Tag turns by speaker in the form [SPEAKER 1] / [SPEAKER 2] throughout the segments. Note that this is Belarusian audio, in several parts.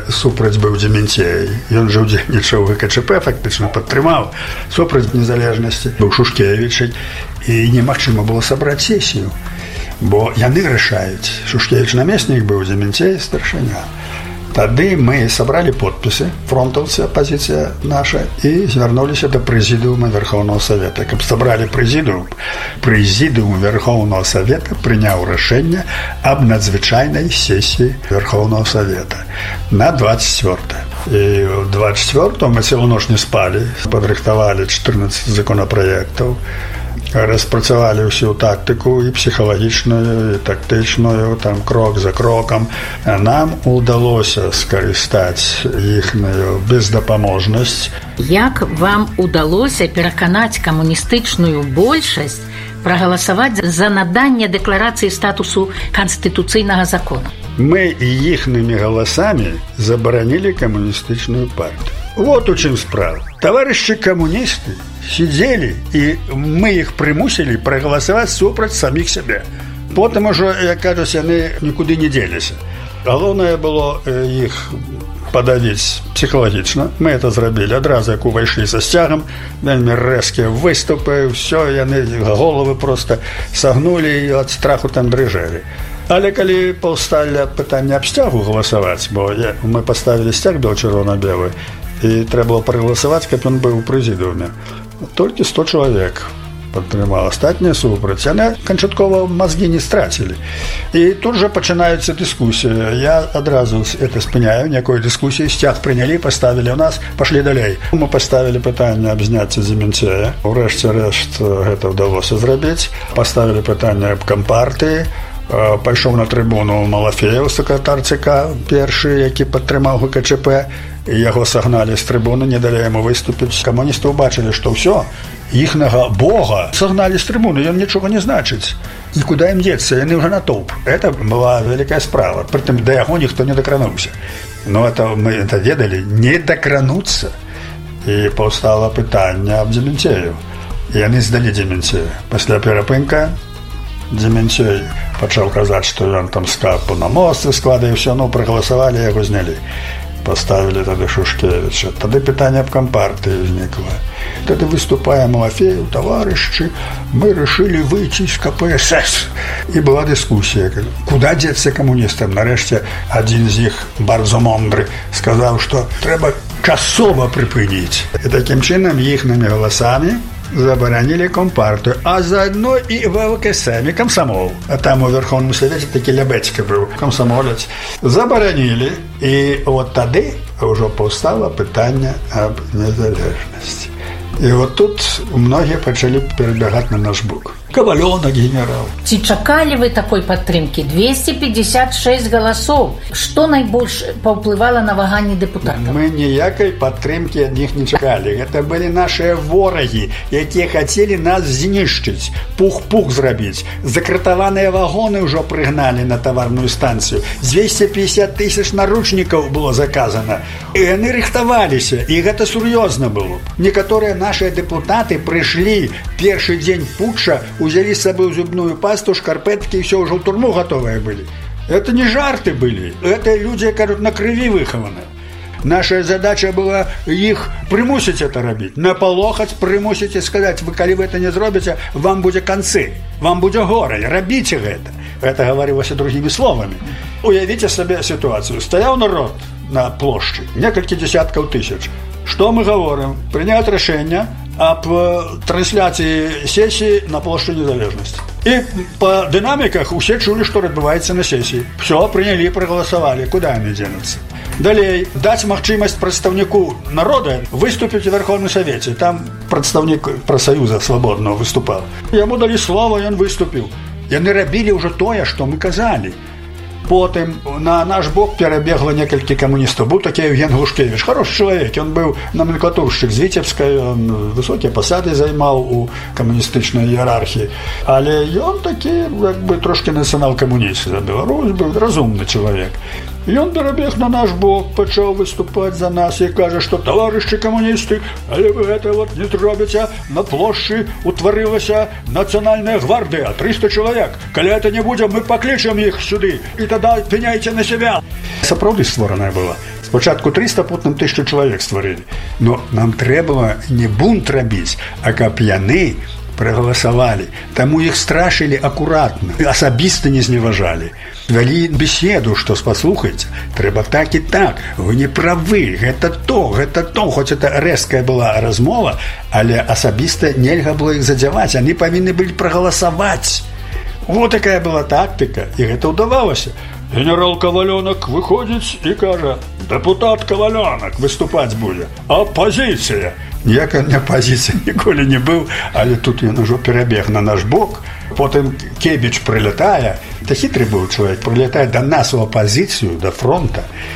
[SPEAKER 1] супраць быў Дземінцей. Ён жа ўдзельнічаў у ВКЧП, фактычна падтрымаў супраць незалежнасці. Быў Шушкевіч, і немагчыма было сабраць сесію, бо яны рашаюць. Шушкевіч намеснік быў, Дземінцей старшыня. Тады мы сабралі подпісы, фронтаўцы, апазіцыя наша, і звярнуліся да прэзідыума Верховного Совета. Каб сабралі прэзідыум Верховного Совета прыняў рашэнне аб надзвычайнай сесіі Верховного Совета на 24. І ў 24 мы цэлую ноч не спалі, падрыхтавалі 14 законапраектаў, распрацавалі ўсю тактыку і псіхалагічную, і тактычную, там крок за крокам. Нам удалося скарыстаць іхную бездапаможнасць.
[SPEAKER 2] Як вам удалося пераканаць камуністычную большасць прагаласаваць за наданне дэкларацыі статусу канстытуцыйнага закона?
[SPEAKER 1] Мы іхнымі галасамі забаранілі камуністычную партію. Вот у чым справа. Таварышы камуністы сидели, и мы их примусили проголосовать супраць самих себе. Потом уже, як кажуць, яны нікуды не деліся. Галоўнае было іх падавіць псіхалагічна. Мы это зрабілі адразу, як увайшлі са сцягам, вельмі рэзкія выступы, все, яны головы просто сагнулі і ад страху там дрыжэлі. Але калі паўсталі пытання аб сцягу галасаваць, бо мы паставілі сцяг до чырвона-белы, і трэба было прагаласаваць, каб ён быў у прэзідыуме. Толькі 100 чалавек падтрымала, астатнія супраць. Яны канчаткова мазгі не страцілі. І тут жа пачынаецца дыскусія. Я адразу это спыняю, някой дыскусіі, сцяг прынялі, паставілі ў нас, пашлі далей. Мы паставілі пытанне аб зняцці Дземінцея. Урэшце рэшт гэта ўдалося зрабіць. Паставілі пытанне аб кампартыі. Пайшоў на трыбуну Малафеев, сакратар ЦК, першы, які падтрымаў ГКЧП. Яго сагналі з трыбуны, не далі яму выступіць. Камуністы ўбачылі, што ўсё, іхнага бога сагналі з трыбуны, ён нічога не значыць. І куды ім дзецца, яны ўжо натоўп. Это была вялікая справа. Прытым да яго ніхто не дакрануўся. Но мы это ведалі, не дакрануцца. І паўстала пытанне аб Дземінцею. Яны здалі Дземінцея. Пасля перапынка Дземінцей пачаў казаць, што ён там скапу на мосты складае, ўсё, прагаласавалі, яго знялі. Поставили тады Шушкевича. Тады пытанне аб кампартыі ўзнікла. Тады выступае Малафеев: товарищи, мы решили выйти из КПСС. І была дыскусія. Куда дзецца камуністам? Нарэшце адзін з іх, bardzo мудры, сказаў, што трэба часова прыпыніць. І такім чынам іхнымі галасамі забаранілі компартію, а заодно і ВКСМ, і комсомол. А там у Верховному Совете такі Лябецька быў, комсомолец. Забаранілі, і от тады ўжо паўстала пытанне аб незалежнасці. І вот тут многія пачалі перабягаць на наш бок. Ковалёнок генерал.
[SPEAKER 2] Ці чакалі вы такой падтрымкі? 256 галасоў. Што найбольш паўплывала на ваганні дэпутатаў?
[SPEAKER 1] Мы ніякай падтрымкі ад іх не чакалі. Гэта былі нашыя ворагі, якія хацелі нас знішчыць, пух-пух зрабіць. Закратаваныя вагоны ўжо прыгналі на таварную станцыю. 250 000 наручнікаў было заказана. І яны рыхтаваліся, і гэта сур'ёзна было. Некаторыя нашыя дэпутаты прыйшлі першы дзень путча, узяли с собой зубную пасту, шкарпетки, и все, уже в турму готовые были. Это не жарты были. Это люди, кажут, на крови выхованы. Наша задача была их примусить это робить, наполохать, примусить и сказать: вы, коли вы это не зробите, вам будет концы, вам будет горе, робите это. Это говорилось другими словами. Уявите себе ситуацию. Стоял народ на площади, несколько десятков тысяч. Что мы говорим? Принять решение об трансляции сессии на площади Незалежности. И по динамиках все чули, что отбывается на сессии. Все, приняли, проголосовали. Куда они денутся? Далее, дать магчимость представнику народа выступить в Верховном Совете. Там представник профсоюза свободного выступал. Ему дали слово, и он выступил. И они робили уже то, что мы казали. Потым на наш бок перабегла некалькі камуністаў. Быў такі Евген Глушкевич, хороший чалавек, ён быў номенклатуршчык з Віцебскай, ён высокія пасады займаў у камуністычнай іерархіі. Але ён такі, як бы, трошки нацыянал-камуніст за Беларусь, быў разумны чалавек. Ён перабег на наш бок, пачаў выступаць за нас і кажа, што таварышы камуністы, але вы гэта вот не зробіце, на плошчы утварылася нацыянальная гвардыя, 300 чалавек. Калі это не будзе, мы паклічам іх сюды, і тада пеняйце на себя. Сапраўды створаная была. Спочатку 300, потім 1000 чоловік створили. Но нам треба не бунт робити, а каб яны проголосовали. Тому их страшили аккуратно, особисто не зневажали. Вели беседу, что послухайте, треба так и так, вы не правы, это то. Хоть это резкая была размова, але особисто нельга было их задевать, они повинны были проголосовать. Вот такая была тактика, и это удавалось. Генерал Коваленок выходит и кажа: депутат Коваленок выступать будет. Оппозиция. Ніякої опозиції ніколи не був, але тут він уже перебіг на наш бок. Потім Кебіч прилітає, та хитрий був чоловік, прилітає до нас в опозицію, до фронту,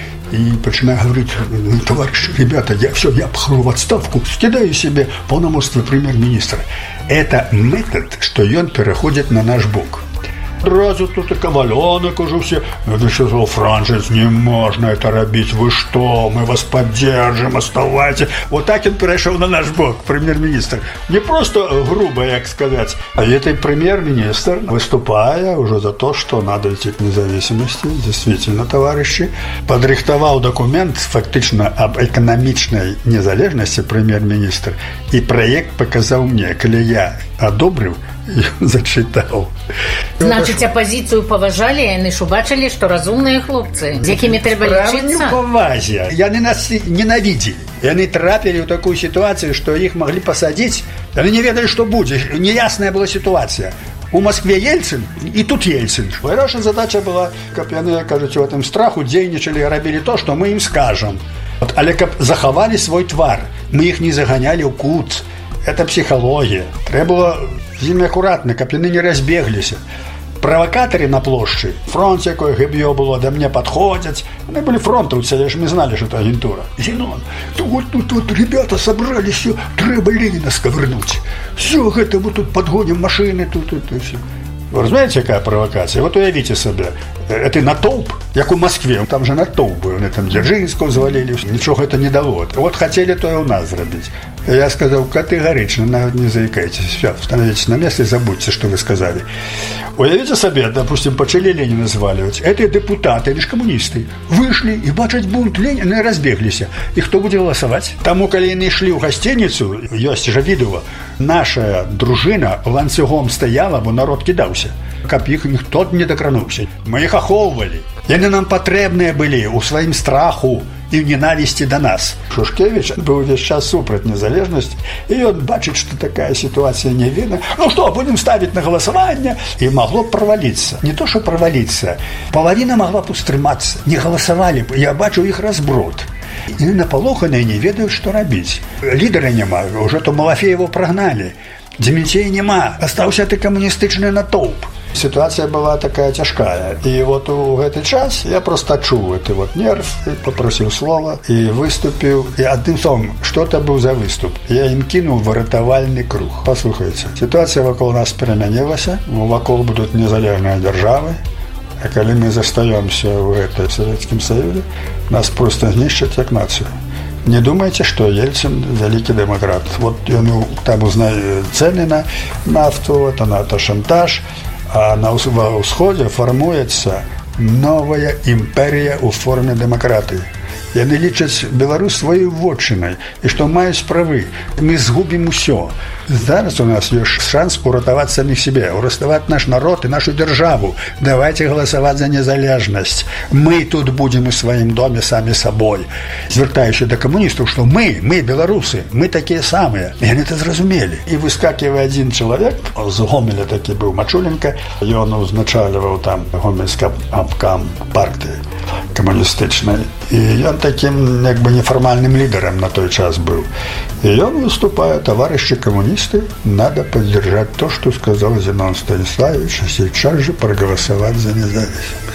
[SPEAKER 1] і починає говорити: товарищи, ребята, я пхну в отставку, скидаю себе полномочия премьер-министра. Это метод, что он переходит на наш бок. Разу тут и Коваленок уже все. Это что, Францис, не можно это робить. Вы что? Мы вас поддержим, оставайтесь. Вот так он перешел на наш бок, премьер-министр. Не просто грубо, как сказать. А этот премьер-министр, выступая уже за то, что надо идти к независимости, действительно, товарищи, подрихтовал документ фактично об экономичной незалежности премьер-министр. И проект показал мне, коли я одобрил, зачитав.
[SPEAKER 2] Значить, опозицію поважали, і вони ж бачили, що розумні хлопці, з якими треба лічитися.
[SPEAKER 1] Справа не в повазі. Вони нас ненавидели. И они трапили в такую ситуацию, что их могли посадить. Они не ведали, что будет. Неясная была ситуация. У Москве Ельцин, и тут Ельцин. И наша задача была, как они, кажется, в этом страху дейничали, робили то, что мы им скажем. Але как заховали свой твар. Мы их не загоняли в кут. Это психология. Треба было з ними аккуратно, каб яны не разбеглись. Провокаторы на площади, фронт якой гибье было, до меня подходят. Они были фронтовцы, лишь мы знали, что это агентура. Зенон, вот ребята собрались, все, треба Ленина сковырнуть. Все, это мы тут подгоним машины, тут все. Вы разумеете, какая провокация? Вот уявите себе, это натовп, как у Москве, там же натовп был, они там Дзержинского завалили, ничего это не дало. Вот хотели то и у нас сделать. Я сказал категорично, навіть не заикайтесь, все, становитесь на место и забудьте, что вы сказали. Уявите себе, допустим, почали Ленина зваливать, это депутаты, они же коммунисты, вышли и бачать бунт Ленина и разбеглись. И кто будет голосовать? Тому, коли они шли в гостиницу, Йості Жавідова, наша дружина ланцюгом стояла, бо народ кидався. Каб їх ніхто не докранувся. Ми їх оховували. Вони нам потрібні були у своїм страху и в ненависти до нас. Шушкевич был весь час супроть незалежности, и он бачит, что такая ситуация не видна. Ну что, будем ставить на голосование? И могло провалиться. Не то, что провалиться. Половина могла бы устрематься. Не голосовали бы. Я бачу их разброд. И наполоханные не ведают, что робить. Лидера нема. Уже то Малафеева прогнали. Дементей нема. Остался ты коммунистичный натовп. Ситуация была такая тяжкая. И вот в этот час я просто чув этот вот нерв, и попросил слова, и выступил. И одним словом, что это был за выступ? Я им кинул выратовальный круг. Послушайте, ситуация вокруг нас переменилась, вокруг будут незалежные державы, а когда мы застаемся в этой Советском Союзе, нас просто знищат как нацию. Не думайте, что Ельцин великий демократ. Вот он там узнает цены на нафту, вот это шантаж. А на Усходе формуется новая империя у форме демократии. И они лічаць Беларусь своей вотчиной, и что маюць правы. Мы згубим все. Зараз у нас есть шанс уратовать самих себе, уратовать наш народ и нашу державу. Давайте голосовать за незалежность. Мы тут будем в своем доме сами собой. Звертаючи до коммунистов, что мы белорусы, мы такие самые. И они это зразумели. И выскакивая один человек, с Гомеля таки был Мачуленко, и он узначаливал там Гомельский обкам партии коммунистичной. И он таким как бы неформальным лидером на той час был. И он выступает: товарищи коммунисты, надо поддержать то, что сказал Зенон Станиславович, а сейчас же проголосовать за независимость.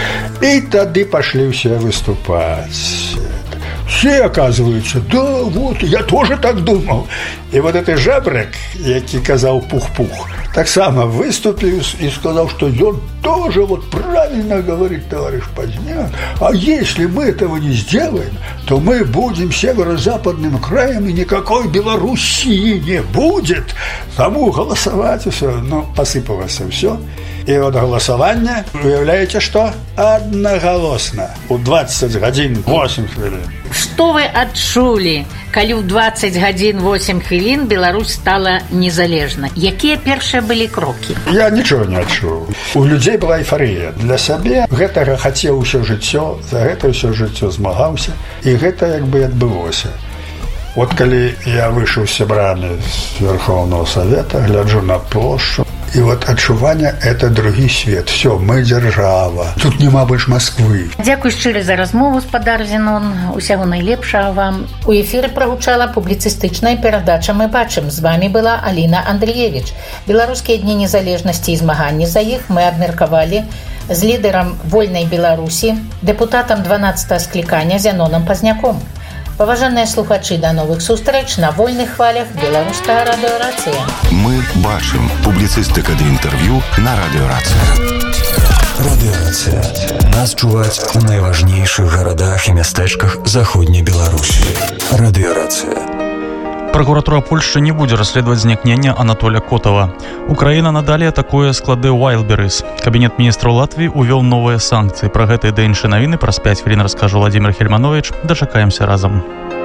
[SPEAKER 1] И тогда пошли все выступать. Все, оказывается, да, вот, я тоже так думал. И вот этот жабрик, який казал Пух-Пух, так само выступил и сказал, что он тоже вот правильно говорит товарищ Поздняк. А если мы этого не сделаем, то мы будем северо-западным краем, и никакой Белоруссии не будет. Тому голосовать и все. Но посыпалось все. І от галасаванне, уяўляеце што? Аднагалосна. У 20 гадзін 8 хвілін.
[SPEAKER 2] Што вы адчулі, калі ў 20 гадзін 8 хвілін Беларусь стала незалежна? Якія першыя былі крокі?
[SPEAKER 1] Я нічого не адчуў. У людзей была эйфарыя. Для сябе гэтага хацеў усё жыццё, за гэта ўсё жыццё змагаўся, і гэта як бы адбылося. Вот калі я выйшаў з сябрамі з Верховного Совета, гляджу на плошчу, і вот адчуванне – это другі свет. Все, мы дзяржава. Тут няма больш Москвы.
[SPEAKER 2] Дзякуй шчыра за размову, спадар Зенон. Усяго найлепшага вам. У эфіры прагучала публіцыстычная перадача «Мы бачым». З вами была Аліна Андріевіч. Беларускія дні незалежнасці і змаганні за іх мы абмеркавалі з лідарам Вольнай Беларусі, дэпутатам 12-го склікання Зеноном Пазняком. Паважаныя слухачы, да новых сустрэч на вольных хвалях Беларускага радыёрацыя.
[SPEAKER 3] Мы бачым. Публіцыстыка ды інтэрв'ю на радыёрацыя.
[SPEAKER 4] Радыёрацыя. Нас чуваць у найважнейшых гарадах і мястэчках заходняй Беларусі. Радыёрацыя.
[SPEAKER 5] Прокуратура Польши не будет расследовать зникнение Анатолия Котова. Украина надалі атакуе склады Wildberries. Кабинет министров Латвии увел новые санкции. Про гэта и да іншыя навіны праз 5 хвілін расскажу Владимир Хельманович. Дачакаемся разом.